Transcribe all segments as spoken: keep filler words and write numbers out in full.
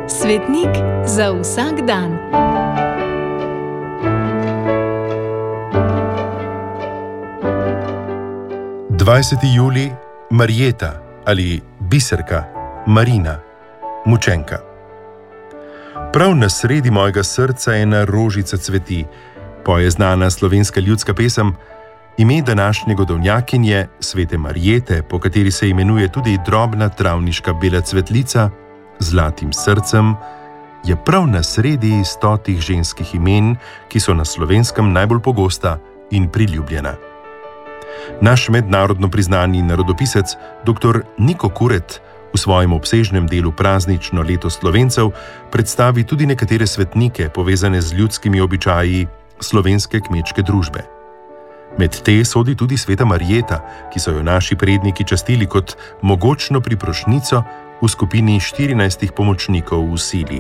Svetnik za vsak dan. dvajseti julij, Marjeta ali biserka, Marina, mučenka. Prav na sredi mojega srca ena rožica cveti, poje znana slovenska ljudska pesem. Ime današnje godovnjakinje, svete Marjete, po kateri se imenuje tudi drobna travniška bela cvetlica z zlatim srcem, je prav na sredi stotih ženskih imen, ki so na Slovenskem najbolj pogosta in priljubljena. Naš mednarodno priznani narodopisec dr. Niko Kuret v svojem obsežnem delu Praznično leto Slovencev predstavi tudi nekatere svetnike, povezane z ljudskimi običaji slovenske kmečke družbe. Med te sodi tudi sveta Marjeta, ki so jo naši predniki častili kot mogočno priprošnico v skupini štirinajstih pomočnikov v sili.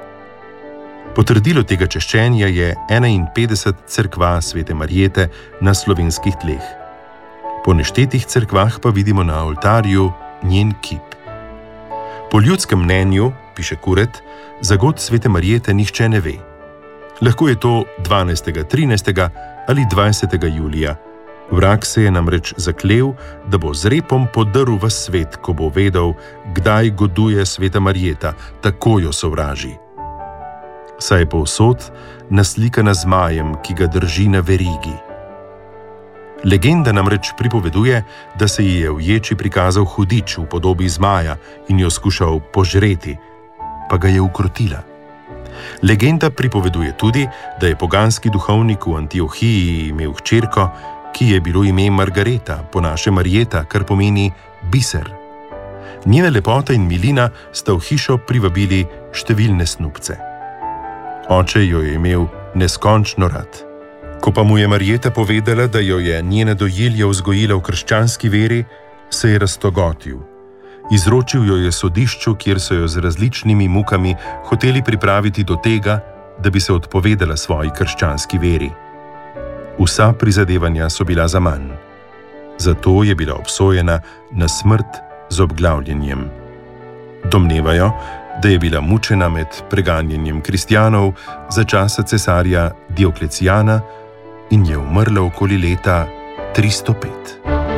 Potrdilo tega češčenja je enainpetdeset cerkva svete Marjete na slovenskih tleh. Po neštetih cerkvah pa vidimo na oltarju njen kip. Po ljudskem mnenju, piše Kuret, za god svete Marjete nihče ne ve. Lahko je to dvanajstega, trinajstega ali dvajsetega julija. Vrag se je namreč zaklel, da bo z repom podrl v svet, ko bo vedel, kdaj goduje sveta Marjeta, tako jo sovraži. Saj je povsod naslikana z zmajem, ki ga drži na verigi. Legenda namreč pripoveduje, da se ji je v ječi prikazal hudič v podobi zmaja in jo skušal požreti, pa ga je ukrotila. Legenda pripoveduje tudi, da je poganski duhovnik v Antiohiji imel hčerko, ki je bilo ime Margareta, po naše Marjeta, kar pomeni biser. Njena lepota in milina sta v hišo privabili številne snubce. Oče jo je imel neskončno rad. Ko pa mu je Marjeta povedala, da jo je njena dojilja vzgojila v krščanski veri, se je raztogotil. Izročil jo je sodišču, kjer so jo z različnimi mukami hoteli pripraviti do tega, da bi se odpovedala svoji krščanski veri. Vsa prizadevanja so bila zaman. Zato je bila obsojena na smrt z obglavljenjem. Domnevajo, da je bila mučena med preganjanjem kristjanov za časa cesarja Dioklecijana in je umrla okoli leta tristo pet.